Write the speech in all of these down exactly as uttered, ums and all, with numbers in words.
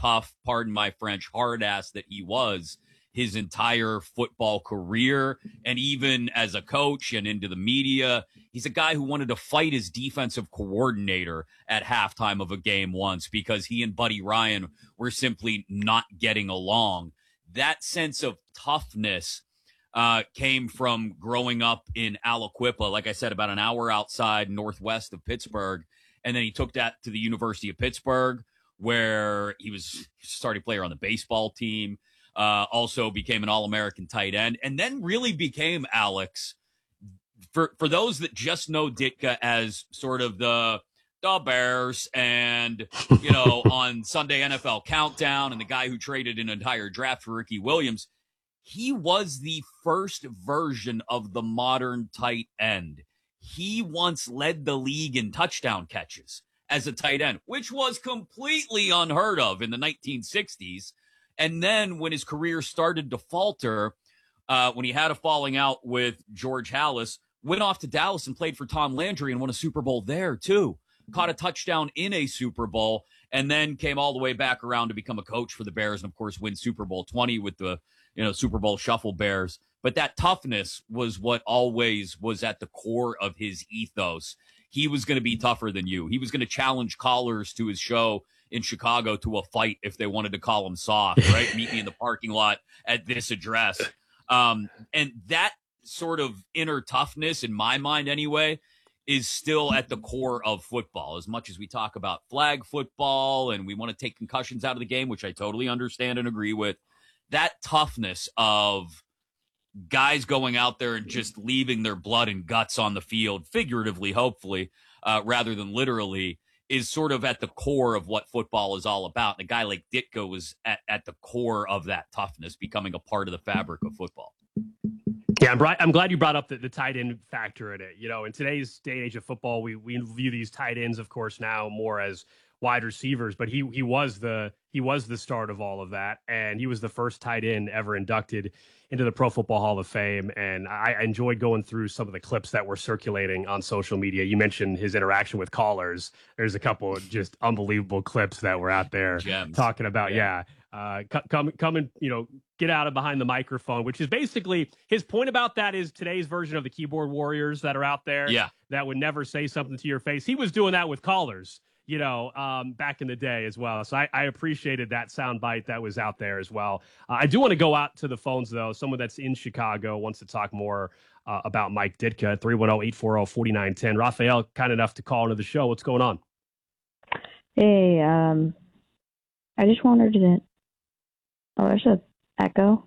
tough, pardon my French, hard ass that he was his entire football career, and even as a coach and into the media. He's a guy who wanted to fight his defensive coordinator at halftime of a game once because he and Buddy Ryan were simply not getting along. That sense of toughness uh, came from growing up in Aliquippa, like I said, about an hour outside northwest of Pittsburgh. And then he took that to the University of Pittsburgh, where he was starting player on the baseball team. Uh, also became an All-American tight end, and then really became, Alex, for for those that just know Ditka as sort of the the Bears and, you know, on Sunday N F L Countdown and the guy who traded an entire draft for Ricky Williams, he was the first version of the modern tight end. He once led the league in touchdown catches as a tight end, which was completely unheard of in the nineteen sixties. And then when his career started to falter, uh, when he had a falling out with George Halas, went off to Dallas and played for Tom Landry and won a Super Bowl there, too. Caught a touchdown in a Super Bowl, and then came all the way back around to become a coach for the Bears and, of course, win Super Bowl twenty with the, you know, Super Bowl Shuffle Bears. But that toughness was what always was at the core of his ethos. He was going to be tougher than you. He was going to challenge callers to his show in Chicago to a fight if they wanted to call him soft, right? Meet me in the parking lot at this address. Um, and that sort of inner toughness, in my mind anyway, is still at the core of football. As much as we talk about flag football and we want to take concussions out of the game, which I totally understand and agree with, that toughness of guys going out there and just leaving their blood and guts on the field, figuratively, hopefully, uh, rather than literally, is sort of at the core of what football is all about. And a guy like Ditka was at, at the core of that toughness, becoming a part of the fabric of football. Yeah, I'm, I'm glad you brought up the, the tight end factor in it. You know, in today's day and age of football, we we view these tight ends, of course, now more as wide receivers, but he he was the he was the start of all of that, and he was the first tight end ever inducted into the Pro Football Hall of Fame. And I enjoyed going through some of the clips that were circulating on social media. You mentioned his interaction with callers. There's a couple of just unbelievable clips that were out there Gems. talking about, yeah, yeah uh, come, come and, you know, get out of behind the microphone, which is basically his point about that is today's version of the keyboard warriors that are out there yeah. that would never say something to your face. He was doing that with callers, you know, um, back in the day as well. So I, I appreciated that soundbite that was out there as well. Uh, I do want to go out to the phones, though. Someone that's in Chicago wants to talk more uh, about Mike Ditka, three one zero, eight four zero, four nine one zero. Raphael, kind enough to call into the show. What's going on? Hey, um, I just wanted to, oh, there's an echo.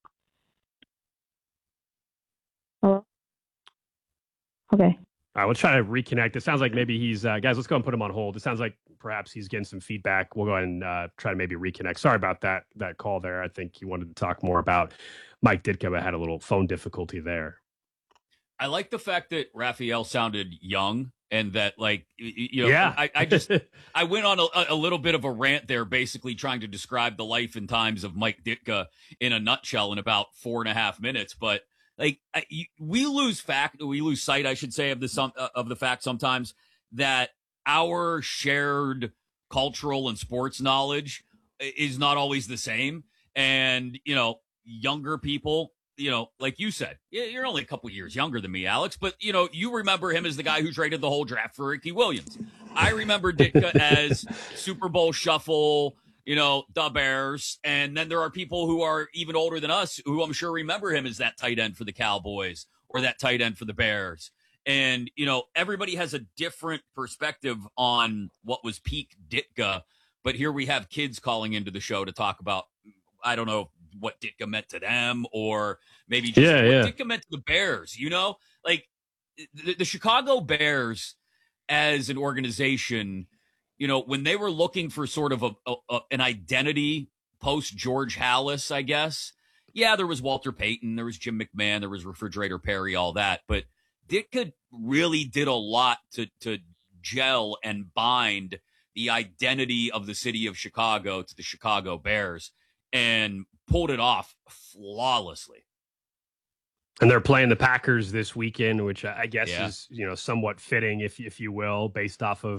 Hello? Okay. All right, we'll try to reconnect. It sounds like maybe he's, uh, guys, let's go and put him on hold. It sounds like perhaps he's getting some feedback. We'll go ahead and uh, try to maybe reconnect. Sorry about that that call there. I think he wanted to talk more about Mike Ditka, but had a little phone difficulty there. I like the fact that Raphael sounded young and that, like, you know, yeah. I, I just, I went on a, a little bit of a rant there, basically trying to describe the life and times of Mike Ditka in a nutshell in about four and a half minutes. But like, I, we lose fact, we lose sight, I should say, of the some of the fact sometimes that our shared cultural and sports knowledge is not always the same. And, you know, younger people, you know, like you said, you're only a couple years younger than me, Alex, but, you know, you remember him as the guy who traded the whole draft for Ricky Williams. I remember Ditka as Super Bowl Shuffle, you know, the Bears. And then there are people who are even older than us who I'm sure remember him as that tight end for the Cowboys or that tight end for the Bears. And, you know, everybody has a different perspective on what was peak Ditka. But here we have kids calling into the show to talk about, I don't know, what Ditka meant to them or maybe just yeah, what yeah. Ditka meant to the Bears, you know? Like the, the Chicago Bears as an organization, you know, when they were looking for sort of a, a, a an identity post George Halas, I guess. Yeah, there was Walter Payton, there was Jim McMahon, there was Refrigerator Perry, all that. But Ditka really did a lot to to gel and bind the identity of the city of Chicago to the Chicago Bears and pulled it off flawlessly. And they're playing the Packers this weekend, which I guess yeah. is, you know, somewhat fitting, if if you will, based off of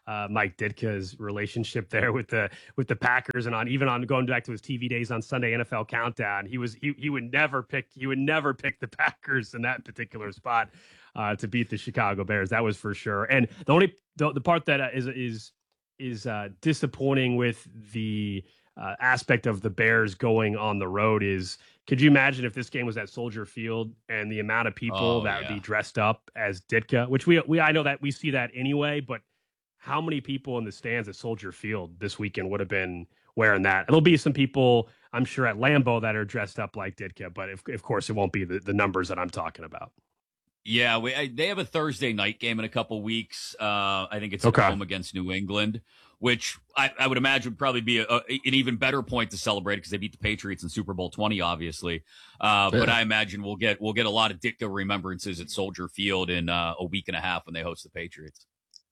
uh, Mike Ditka's relationship there with the with the Packers, and on even on going back to his T V days on Sunday N F L Countdown, he was he he would never pick he would never pick the Packers in that particular spot uh, to beat the Chicago Bears. That was for sure. And the only the, the part that is is is uh, disappointing with the uh, aspect of the Bears going on the road is, could you imagine if this game was at Soldier Field and the amount of people Oh, that yeah. would be dressed up as Ditka, which we, we, I know that we see that anyway, but how many people in the stands at Soldier Field this weekend would have been wearing that? There'll be some people, I'm sure, at Lambeau that are dressed up like Ditka, but if, of course it won't be the, the numbers that I'm talking about. Yeah, we, I, they have a Thursday night game in a couple weeks. Uh, I think it's Okay. at home against New England, which I, I would imagine would probably be a, a, an even better point to celebrate because they beat the Patriots in Super Bowl twenty, obviously. Uh, Yeah. But I imagine we'll get we'll get a lot of Ditka remembrances at Soldier Field in uh, a week and a half when they host the Patriots.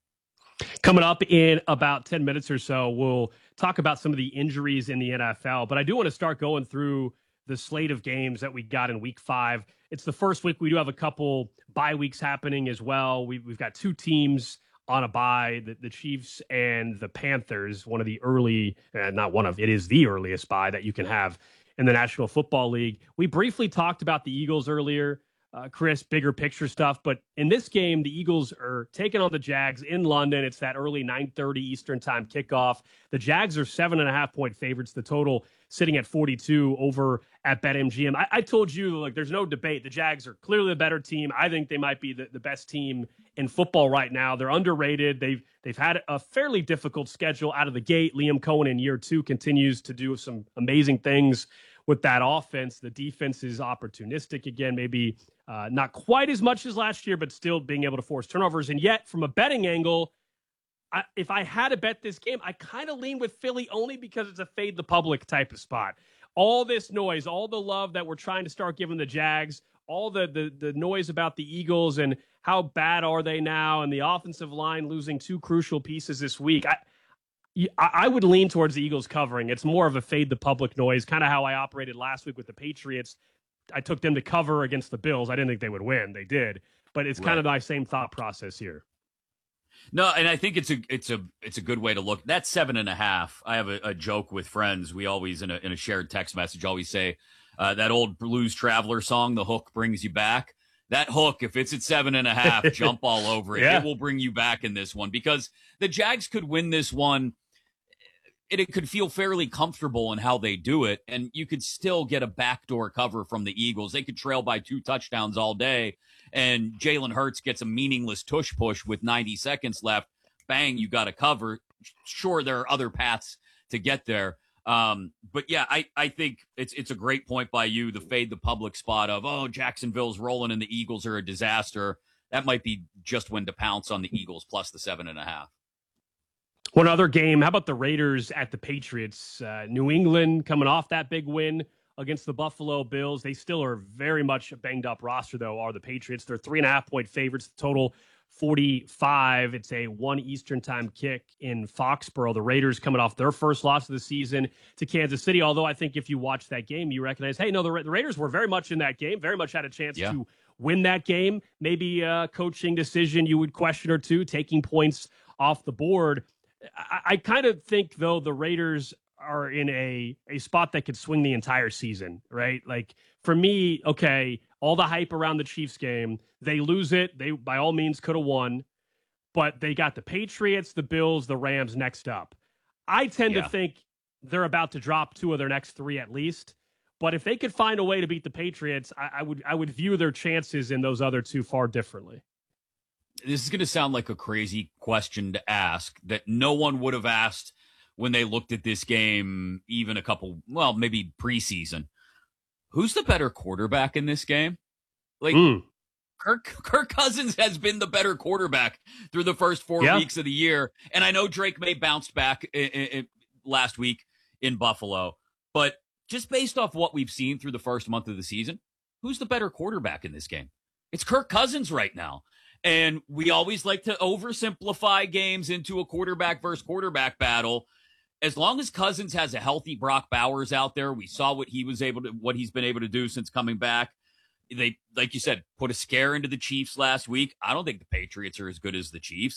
Coming up in about ten minutes or so, we'll talk about some of the injuries in the N F L. But I do want to start going through the slate of games that we got in week five. It's the first week. We do have a couple bye weeks happening as well. We, we've got two teams on a bye, the, the Chiefs and the Panthers, one of the early, uh, not one of, it is the earliest bye that you can have in the National Football League. We briefly talked about the Eagles earlier. Uh, Chris, bigger picture stuff. But in this game, the Eagles are taking on the Jags in London. It's that early nine thirty Eastern time kickoff. The Jags are seven and a half point favorites. The total sitting at forty-two over at BetMGM. I, I told you, like, there's no debate. The Jags are clearly the better team. I think they might be the, the best team in football right now. They're underrated. They've they've had a fairly difficult schedule out of the gate. Liam Cohen in year two continues to do some amazing things with that offense. The defense is opportunistic again, maybe uh, not quite as much as last year, but still being able to force turnovers. And yet, from a betting angle, I, if I had to bet this game, I kind of lean with Philly only because it's a fade the public type of spot. All this noise, all the love that we're trying to start giving the Jags, all the the the noise about the Eagles and how bad are they now, and the offensive line losing two crucial pieces this week. I, I would lean towards the Eagles covering. It's more of a fade the public noise, kind of how I operated last week with the Patriots. I took them to cover against the Bills. I didn't think they would win. They did. But it's kind Right. of my same thought process here. No, and I think it's a it's a it's a good way to look. That's seven and a half. I have a, a joke with friends. We always in a in a shared text message always say uh, that old Blues Traveler song, "The hook brings you back." That hook, if it's at seven and a half, jump all over it. Yeah. It will bring you back in this one because the Jags could win this one. It, it could feel fairly comfortable in how they do it, and you could still get a backdoor cover from the Eagles. They could trail by two touchdowns all day, and Jalen Hurts gets a meaningless tush push with ninety seconds left. Bang, you got a cover. Sure, there are other paths to get there. Um, but yeah, I, I think it's it's a great point by you, the fade the public spot of, oh, Jacksonville's rolling and the Eagles are a disaster. That might be just when to pounce on the Eagles plus the seven and a half. One other game, how about the Raiders at the Patriots? Uh, New England coming off that big win against the Buffalo Bills. They still are very much a banged up roster, though, are the Patriots. They're three and a half point favorites, total forty-five. It's a one Eastern time kick in Foxborough. The Raiders coming off their first loss of the season to Kansas City. Although I think if you watch that game, you recognize, hey, no, the, Ra- the Raiders were very much in that game, very much had a chance Yeah. to win that game. Maybe a coaching decision you would question or two, taking points off the board. I, I kind of think, though, the Raiders are in a, a spot that could swing the entire season, right? Like, for me, okay, all the hype around the Chiefs game, they lose it. They, by all means, could have won. But they got the Patriots, the Bills, the Rams next up. I tend Yeah. to think they're about to drop two of their next three at least. But if they could find a way to beat the Patriots, I, I would I would view their chances in those other two far differently. This is going to sound like a crazy question to ask that no one would have asked when they looked at this game, even a couple, well, maybe preseason. Who's the better quarterback in this game? Like, Mm. Kirk, Kirk Cousins has been the better quarterback through the first four Yeah. weeks of the year. And I know Drake May bounced back i- i- i- last week in Buffalo, but just based off what we've seen through the first month of the season, who's the better quarterback in this game? It's Kirk Cousins right now. And we always like to oversimplify games into a quarterback versus quarterback battle. As long as Cousins has a healthy Brock Bowers out there, we saw what he was able to, what he's been able to do since coming back. They, like you said, put a scare into the Chiefs last week. I don't think the Patriots are as good as the Chiefs.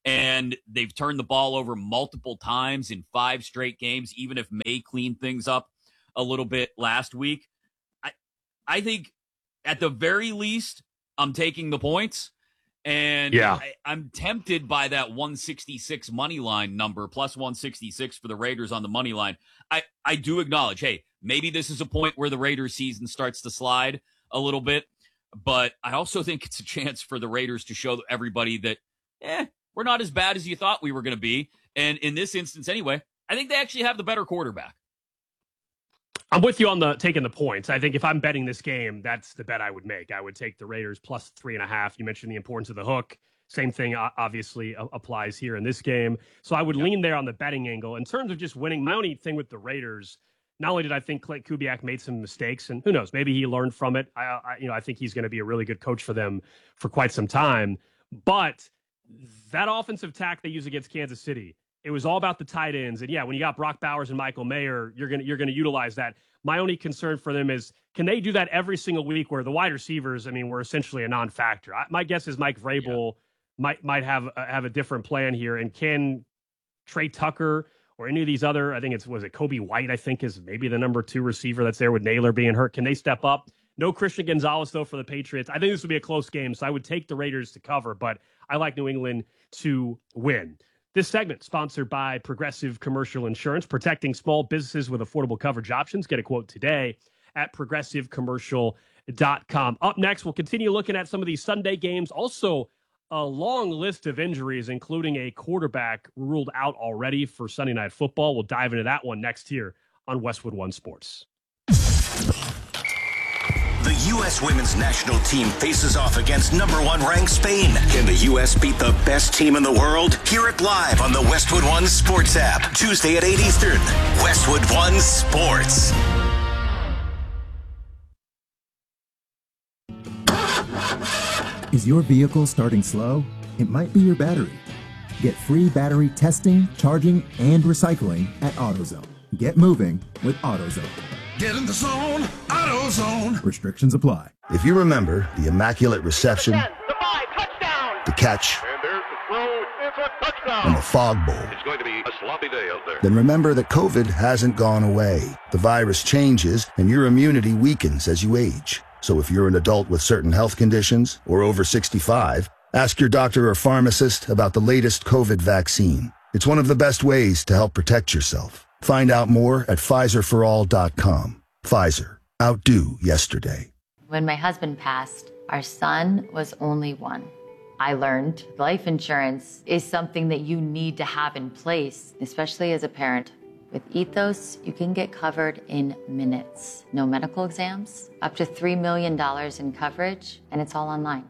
and they've turned the ball over multiple times in five straight games, even if May cleaned things up a little bit last week. I, I think at the very least, I'm taking the points. And yeah. I, I'm tempted by that one sixty-six money line number, plus one sixty-six for the Raiders on the money line. I, I do acknowledge, hey, maybe this is a point where the Raiders season starts to slide a little bit. But I also think it's a chance for the Raiders to show everybody that, eh, we're not as bad as you thought we were going to be. And in this instance, anyway, I think they actually have the better quarterback. I'm with you on the taking the points. I think if I'm betting this game, that's the bet I would make. I would take the Raiders plus three and a half. You mentioned the importance of the hook. Same thing obviously applies here in this game. So I would yep. lean there on the betting angle. In terms of just winning, my only thing with the Raiders, not only did I think Klint Kubiak made some mistakes, and who knows, maybe he learned from it. I, I you know, I think he's going to be a really good coach for them for quite some time. But that offensive tack they use against Kansas City, it was all about the tight ends. And yeah, when you got Brock Bowers and Michael Mayer, you're gonna you're gonna utilize that. My only concern for them is, can they do that every single week where the wide receivers, I mean, were essentially a non-factor? I, my guess is Mike Vrabel yeah. might might have uh, have a different plan here. And can Trey Tucker or any of these other, I think it's, was it Kobe White, I think is maybe the number two receiver that's there with Naylor being hurt. Can they step up? No Christian Gonzalez, though, for the Patriots. I think this would be a close game, so I would take the Raiders to cover, but I like New England to win. This segment sponsored by Progressive Commercial Insurance, protecting small businesses with affordable coverage options. Get a quote today at progressive commercial dot com. Up next, we'll continue looking at some of these Sunday games. Also, a long list of injuries, including a quarterback ruled out already for Sunday Night Football. We'll dive into that one next here on Westwood One Sports. The U S women's national team faces off against number one ranked Spain. Can the U S beat the best team in the world? Hear it live on the Westwood One Sports app. Tuesday at eight Eastern. Westwood One Sports. Is your vehicle starting slow? It might be your battery. Get free battery testing, charging, and recycling at AutoZone. Get moving with AutoZone. Get in the zone, AutoZone. Restrictions apply. If you remember the immaculate reception, ten, the five, touchdown. the catch, and there's the throw, it's a touchdown. and the fog bowl, it's going to be a sloppy day out there. Then remember that COVID hasn't gone away. The virus changes, and your immunity weakens as you age. So if you're an adult with certain health conditions or over sixty-five, ask your doctor or pharmacist about the latest COVID vaccine. It's one of the best ways to help protect yourself. Find out more at Pfizer for all dot com. Pfizer. Outdo yesterday. When my husband passed, our son was only one. I learned life insurance is something that you need to have in place, especially as a parent. With Ethos, you can get covered in minutes. No medical exams, up to three million dollars in coverage, and it's all online.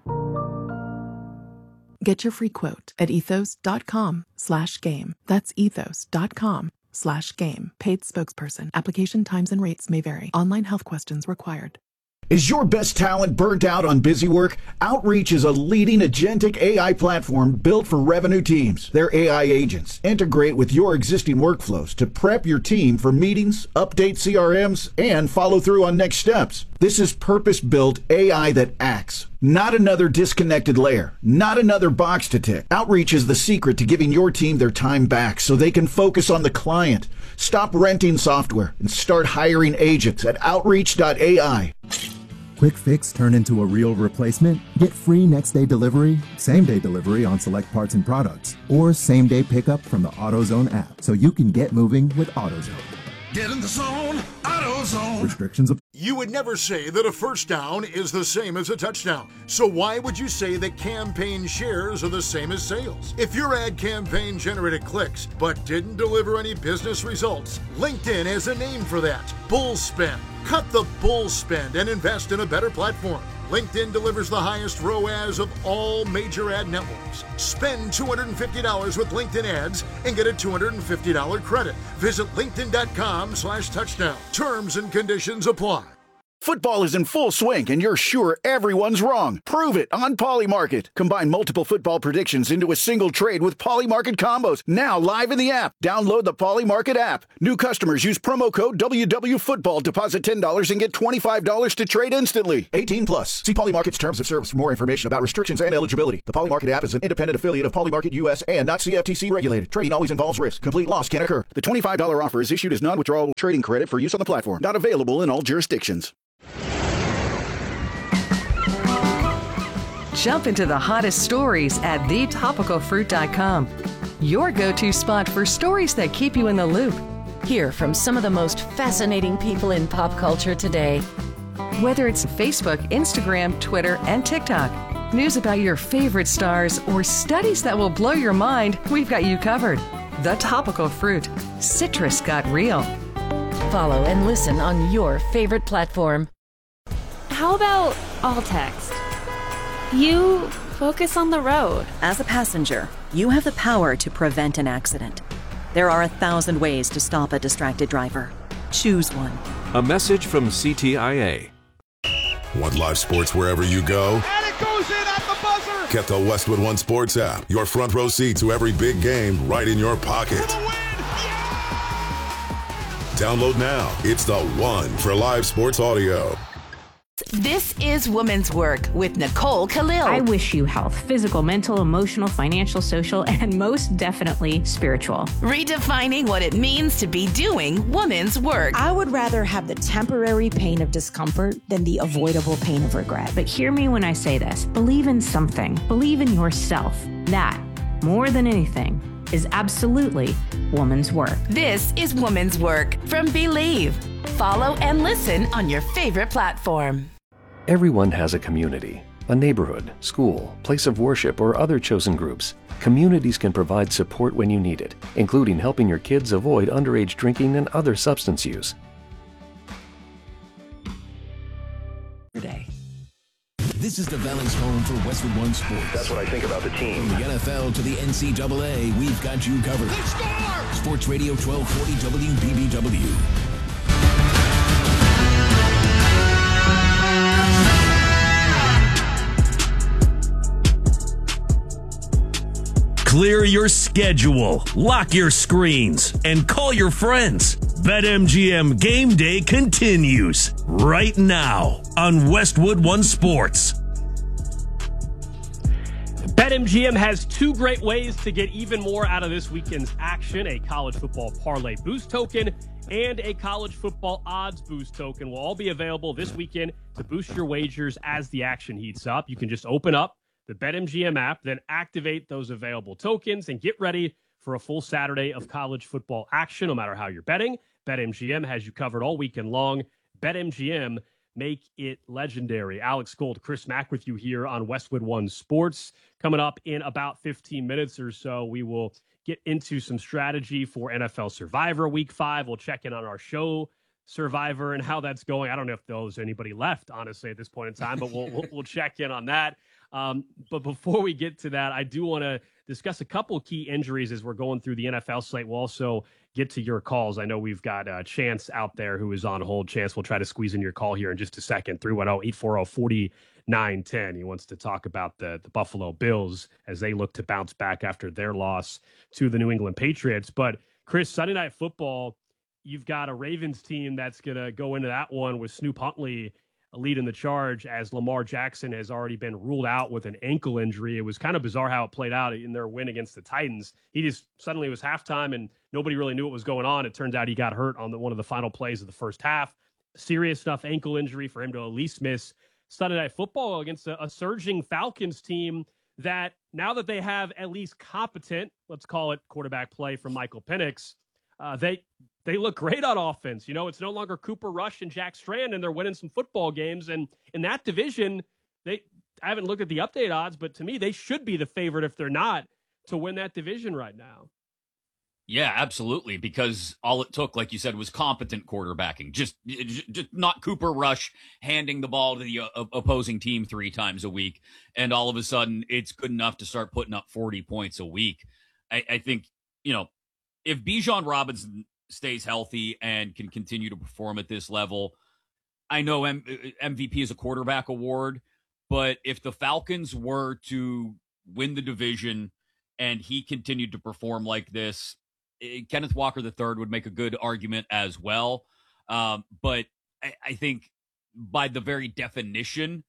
Get your free quote at ethos.com slash game. That's ethos.com slash game. Paid spokesperson. Application times and rates may vary. Online health questions required. Is your best talent burnt out on busy work? Outreach is a leading agentic A I platform built for revenue teams. Their A I agents integrate with your existing workflows to prep your team for meetings, update C R Ms, and follow through on next steps. This is purpose-built A I that acts, not another disconnected layer, not another box to tick. Outreach is the secret to giving your team their time back so they can focus on the client. Stop renting software and start hiring agents at outreach dot A I. Quick fix turn into a real replacement? Get free next day delivery, same day delivery on select parts and products, or same day pickup from the AutoZone app so you can get moving with AutoZone. Get in the zone, AutoZone. Restrictions apply. You would never say that a first down is the same as a touchdown. So why would you say that campaign shares are the same as sales? If your ad campaign generated clicks but didn't deliver any business results, LinkedIn has a name for that. Bull spend. Cut the bull spend and invest in a better platform. LinkedIn delivers the highest R O A S of all major ad networks. Spend two hundred fifty dollars with LinkedIn ads and get a two hundred fifty dollars credit. Visit linkedin dot com slash touchdown. Terms and conditions apply. Football is in full swing, and you're sure everyone's wrong. Prove it on Polymarket. Combine multiple football predictions into a single trade with Polymarket combos. Now live in the app. Download the Polymarket app. New customers use promo code W W Football. Deposit ten dollars and get twenty-five dollars to trade instantly. eighteen plus. See Polymarket's terms of service for more information about restrictions and eligibility. The Polymarket app is an independent affiliate of Polymarket U S and not C F T C regulated. Trading always involves risk. Complete loss can occur. The twenty-five dollars offer is issued as non-withdrawable trading credit for use on the platform. Not available in all jurisdictions. Jump into the hottest stories at the topical fruit dot com. Your go-to spot for stories that keep you in the loop. Hear from some of the most fascinating people in pop culture today. Whether it's Facebook, Instagram, Twitter, and TikTok, news about your favorite stars, or studies that will blow your mind, we've got you covered. The Topical Fruit. Citrus got real. Follow and listen on your favorite platform. How about all text? You focus on the road. As a passenger, you have the power to prevent an accident. There are a thousand ways to stop a distracted driver. Choose one. A message from C T I A. Want live sports wherever you go? And it goes in at the buzzer! Get the Westwood One Sports app. Your front row seat to every big game right in your pocket. For the win! Yeah! Download now. It's the one for live sports audio. This is Women's Work with Nicole Khalil. I wish you health, physical, mental, emotional, financial, social, and most definitely spiritual. Redefining what it means to be doing women's work. I would rather have the temporary pain of discomfort than the avoidable pain of regret. But hear me when I say this. Believe in something. Believe in yourself. That, more than anything, is absolutely woman's work. This is Women's Work from Believe. Follow and listen on your favorite platform. Everyone has a community, a neighborhood, school, place of worship, or other chosen groups. Communities can provide support when you need it, including helping your kids avoid underage drinking and other substance use. This is the Valley's home for Westwood One Sports. That's what I think about the team. From the N F L to the N C double A, we've got you covered. They score! Sports Radio twelve forty W B B W. Clear your schedule, lock your screens, and call your friends. BetMGM Game Day continues right now on Westwood One Sports. BetMGM has two great ways to get even more out of this weekend's action: a college football parlay boost token and a college football odds boost token will all be available this weekend to boost your wagers as the action heats up. You can just open up the BetMGM app, then activate those available tokens and get ready for a full Saturday of college football action. No matter how you're betting, BetMGM has you covered all weekend long. BetMGM, make it legendary. Alex Gold, Chris Mack with you here on Westwood One Sports. Coming up in about fifteen minutes or so, we will get into some strategy for N F L Survivor Week five. We'll check in on our show Survivor and how that's going. I don't know if there's anybody left, honestly, at this point in time, but we'll we'll, we'll check in on that. Um, but before we get to that, I do want to discuss a couple key injuries as we're going through the N F L slate. We'll also get to your calls. I know we've got uh, Chance out there who is on hold. Chance, we'll try to squeeze in your call here in just a second. three one zero, eight four zero, four nine one zero. He wants to talk about the, the Buffalo Bills as they look to bounce back after their loss to the New England Patriots. But, Chris, Sunday Night Football, you've got a Ravens team that's going to go into that one with Snoop Huntley leading the charge as Lamar Jackson has already been ruled out with an ankle injury. It was kind of bizarre how it played out in their win against the Titans. He just suddenly it was halftime and nobody really knew what was going on. It turns out he got hurt on the, one of the final plays of the first half. Serious enough ankle injury for him to at least miss Sunday Night Football against a, a surging Falcons team that now that they have at least competent, let's call it quarterback play from Michael Penix, uh, they They look great on offense. You know, it's no longer Cooper Rush and Jack Strand, and they're winning some football games. And in that division, they I haven't looked at the update odds, but to me, they should be the favorite if they're not to win that division right now. Yeah, absolutely. Because all it took, like you said, was competent quarterbacking. Just, just not Cooper Rush handing the ball to the uh, opposing team three times a week. And all of a sudden, it's good enough to start putting up forty points a week. I, I think, you know, if Bijan Robinson stays healthy and can continue to perform at this level, I know M- MVP is a quarterback award, but if the Falcons were to win the division and he continued to perform like this, Kenneth Walker the third would make a good argument as well. Um, but I, I think by the very definition,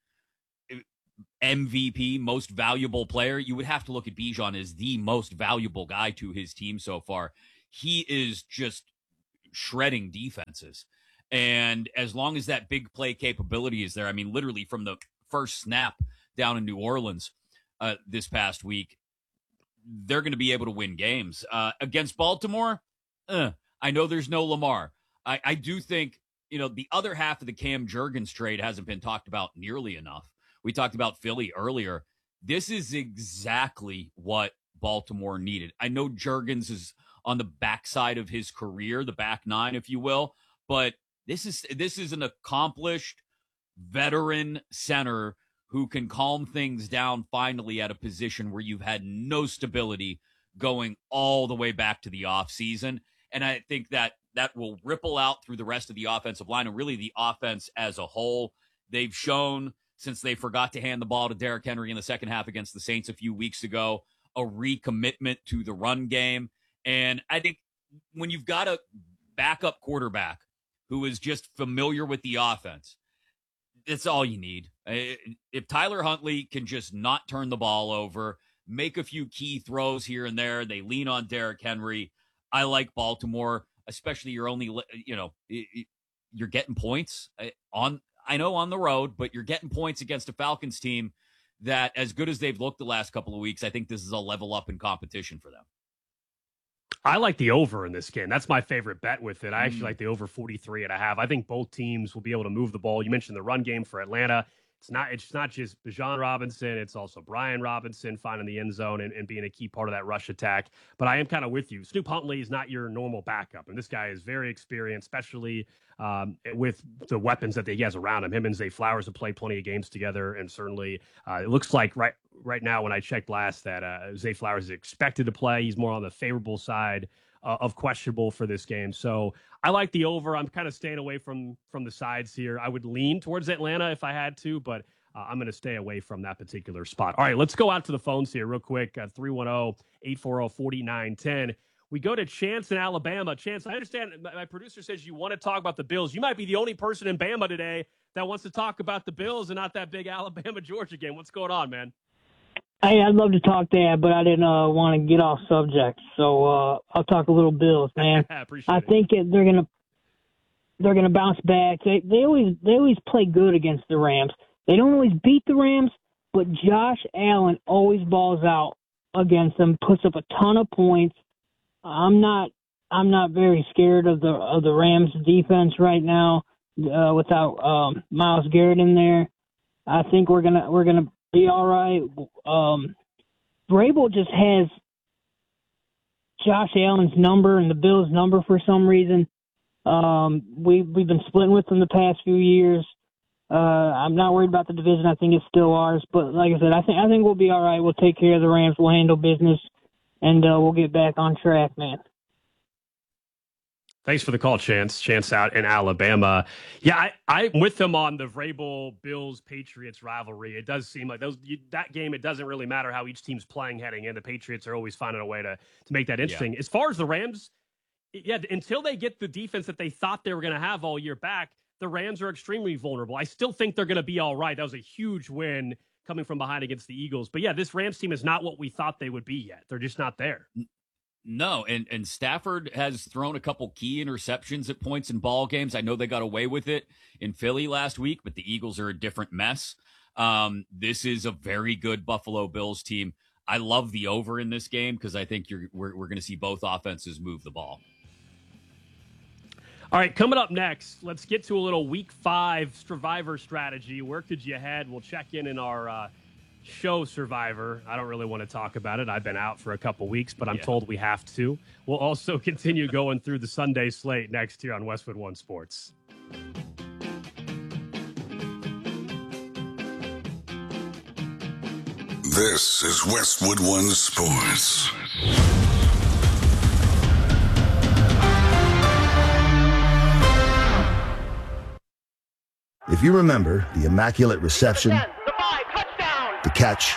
M V P, most valuable player, you would have to look at Bijan as the most valuable guy to his team so far. He is just shredding defenses. And as long as that big play capability is there, I mean, literally from the first snap down in New Orleans uh, this past week, they're going to be able to win games. Uh, against Baltimore, uh, I know there's no Lamar. I, I do think, you know, the other half of the Cam Jurgens trade hasn't been talked about nearly enough. We talked about Philly earlier. This is exactly what Baltimore needed. I know Jurgens is on the backside of his career, the back nine, if you will, but this is this is an accomplished veteran center who can calm things down finally at a position where you've had no stability going all the way back to the offseason. And I think that that will ripple out through the rest of the offensive line and really the offense as a whole. They've shown, since they forgot to hand the ball to Derrick Henry in the second half against the Saints a few weeks ago, a recommitment to the run game. And I think when you've got a backup quarterback who is just familiar with the offense, that's all you need. If Tyler Huntley can just not turn the ball over, make a few key throws here and there, they lean on Derrick Henry. I like Baltimore, especially you're only, you know, you're getting points on, I know on the road, but you're getting points against a Falcons team that, as good as they've looked the last couple of weeks, I think this is a level up in competition for them. I like the over in this game. That's my favorite bet with it. I actually mm. like the over forty-three and a half. I think both teams will be able to move the ball. You mentioned the run game for Atlanta. It's not it's not just Bijan Robinson. It's also Brian Robinson finding the end zone and, and being a key part of that rush attack. But I am kind of with you. Snoop Huntley is not your normal backup. And this guy is very experienced, especially um, with the weapons that he has around him. Him and Zay Flowers have played plenty of games together. And certainly uh, it looks like right right now when I checked last that uh, Zay Flowers is expected to play. He's more on the favorable side uh, of questionable for this game. So I like the over. I'm kind of staying away from from the sides here. I would lean towards Atlanta if I had to, but uh, I'm going to stay away from that particular spot. All right, let's go out to the phones here real quick. Uh, three one zero, eight four zero, four nine one zero. We go to Chance in Alabama. Chance, I understand my, my producer says you want to talk about the Bills. You might be the only person in Bama today that wants to talk about the Bills and not that big Alabama-Georgia game. What's going on, man? Hey, I'd love to talk that, but I didn't uh, want to get off subject, so uh, I'll talk a little Bills, man. I appreciate I it. think it, they're gonna they're gonna bounce back. They they always they always play good against the Rams. They don't always beat the Rams, but Josh Allen always balls out against them, puts up a ton of points. I'm not I'm not very scared of the of the Rams defense right now uh, without um, Myles Garrett in there. I think we're gonna we're gonna. be all right. Um, Vrabel just has Josh Allen's number and the Bills' number for some reason. Um, we, we've been splitting with them the past few years. Uh, I'm not worried about the division. I think it's still ours. But like I said, I think I think we'll be all right. We'll take care of the Rams. We'll handle business, and uh, we'll get back on track, man. Thanks for the call, Chance. Chance out in Alabama. Yeah, I, I'm with them on the Vrabel Bills-Patriots rivalry. It does seem like those you, that game, it doesn't really matter how each team's playing heading in. The Patriots are always finding a way to, to make that interesting. Yeah. As far as the Rams, yeah, until they get the defense that they thought they were going to have all year back, the Rams are extremely vulnerable. I still think they're going to be all right. That was a huge win coming from behind against the Eagles. But, yeah, this Rams team is not what we thought they would be yet. They're just not there. No, and, and Stafford has thrown a couple key interceptions at points in ball games. I know they got away with it in Philly last week, but the Eagles are a different mess. Um, this is a very good Buffalo Bills team. I love the over in this game because I think you're we're, we're going to see both offenses move the ball. All right, coming up next, let's get to a little week five Survivor strategy. Where could you head? We'll check in in our uh, show Survivor. I don't really want to talk about it. I've been out for a couple weeks, but I'm yeah. told we have to. We'll also continue going through the Sunday slate next here on Westwood One Sports. This is Westwood One Sports. If you remember the immaculate reception, the catch,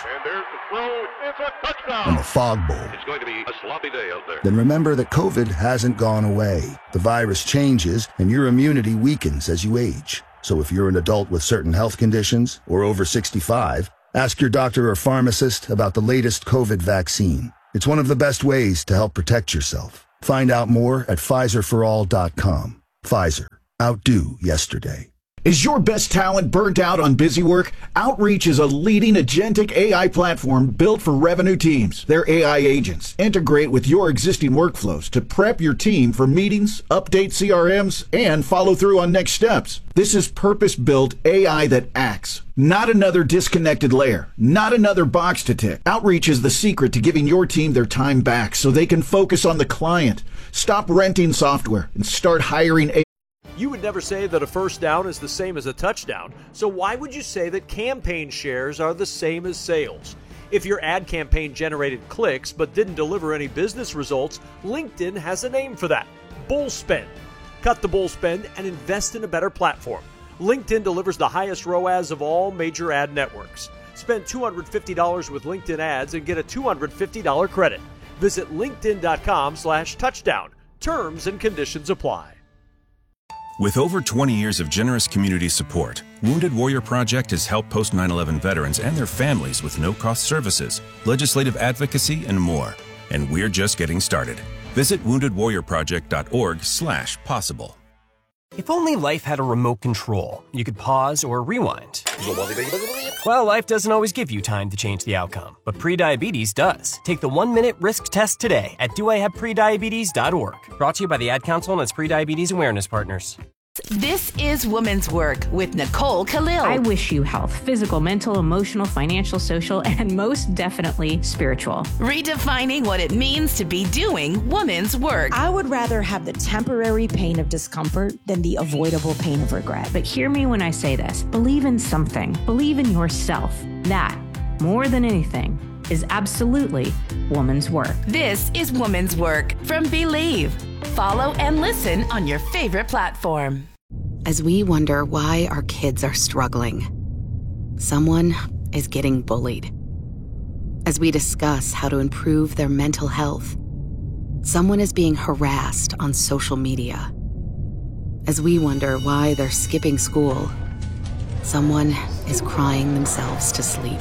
and the fog bowl, It's going to be a sloppy day out there. then remember that COVID hasn't gone away. The virus changes and your immunity weakens as you age. So if you're an adult with certain health conditions or over sixty-five, ask your doctor or pharmacist about the latest COVID vaccine. It's one of the best ways to help protect yourself. Find out more at Pfizer for all dot com. Pfizer. Outdo yesterday. Is your best talent burnt out on busy work? Outreach is a leading agentic A I platform built for revenue teams. Their A I agents integrate with your existing workflows to prep your team for meetings, update C R Ms, and follow through on next steps. This is purpose-built A I that acts, not another disconnected layer, not another box to tick. Outreach is the secret to giving your team their time back so they can focus on the client. Stop renting software and start hiring A I. You would never say that a first down is the same as a touchdown, so why would you say that campaign shares are the same as sales? If your ad campaign generated clicks but didn't deliver any business results, LinkedIn has a name for that: bull spend. Cut the bull spend and invest in a better platform. LinkedIn delivers the highest R O A S of all major ad networks. Spend two hundred fifty dollars with LinkedIn ads and get a two hundred fifty dollars credit. Visit linkedin.com slash touchdown. Terms and conditions apply. With over twenty years of generous community support, Wounded Warrior Project has helped post nine eleven veterans and their families with no-cost services, legislative advocacy, and more. And we're just getting started. Visit wounded warrior project dot org slash possible. If only life had a remote control, you could pause or rewind. Well, life doesn't always give you time to change the outcome, but prediabetes does. Take the one-minute risk test today at do I have prediabetes dot org. Brought to you by the Ad Council and its Prediabetes Awareness Partners. This is Women's Work with Nicole Khalil. I wish you health, physical, mental, emotional, financial, social, and most definitely spiritual. Redefining what it means to be doing women's work. I would rather have the temporary pain of discomfort than the avoidable pain of regret. But hear me when I say this. Believe in something. Believe in yourself. That, more than anything, is absolutely woman's work. This is Woman's Work from Believe. Follow and listen on your favorite platform. As we wonder why our kids are struggling, someone is getting bullied. As we discuss how to improve their mental health, someone is being harassed on social media. As we wonder why they're skipping school, someone is crying themselves to sleep.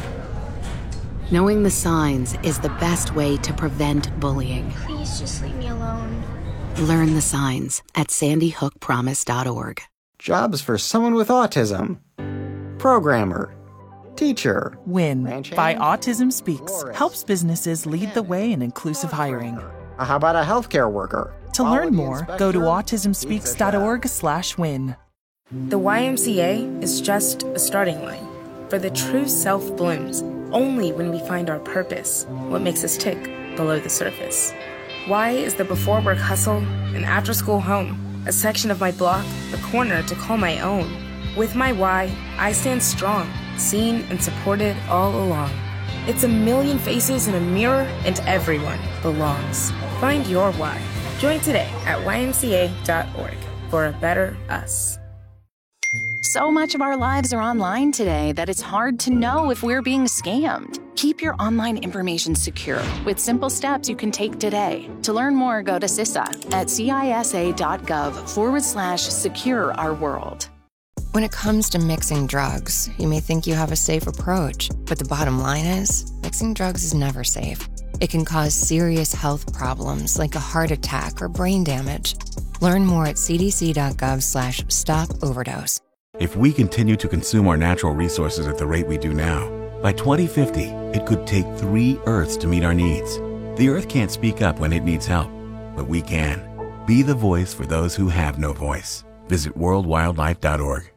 Knowing the signs is the best way to prevent bullying. Please just leave me alone. Learn the signs at sandy hook promise dot org. Jobs for someone with autism. Programmer. Teacher. WIN by Autism Speaks helps businesses lead the way in inclusive hiring. How about a healthcare worker? To learn more, go to autism speaks dot org slash win. The Y M C A is just a starting line, for the true self blooms only when we find our purpose, what makes us tick below the surface. Y is the before work hustle, an after school home, a section of my block, a corner to call my own. With my Y, I stand strong, seen and supported all along. It's a million faces in a mirror and everyone belongs. Find your Y. Join today at y m c a dot org for a better us. So much of our lives are online today that it's hard to know if we're being scammed. Keep your online information secure with simple steps you can take today. To learn more, go to CISA at cisa.gov forward slash secure our world. When it comes to mixing drugs, you may think you have a safe approach, but the bottom line is, mixing drugs is never safe. It can cause serious health problems like a heart attack or brain damage. Learn more at cdc.gov slash stop overdose. If we continue to consume our natural resources at the rate we do now, by twenty fifty, it could take three Earths to meet our needs. The Earth can't speak up when it needs help, but we can. Be the voice for those who have no voice. Visit world wildlife dot org.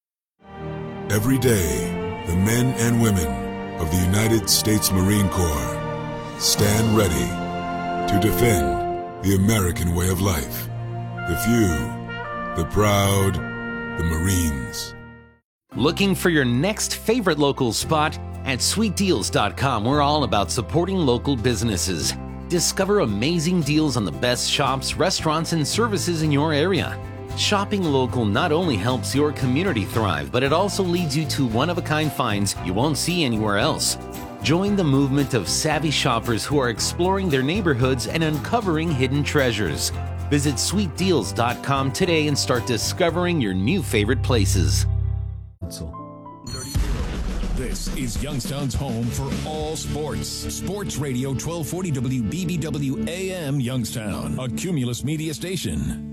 Every day, the men and women of the United States Marine Corps stand ready to defend the American way of life. The few, the proud, the Marines. Looking for your next favorite local spot? At sweet deals dot com, we're all about supporting local businesses. Discover amazing deals on the best shops, restaurants, and services in your area. Shopping local not only helps your community thrive, but it also leads you to one-of-a-kind finds you won't see anywhere else. Join the movement of savvy shoppers who are exploring their neighborhoods and uncovering hidden treasures. Visit sweet deals dot com today and start discovering your new favorite places. This is Youngstown's home for all sports. Sports Radio twelve forty W B B W A M Youngstown, a Cumulus media station.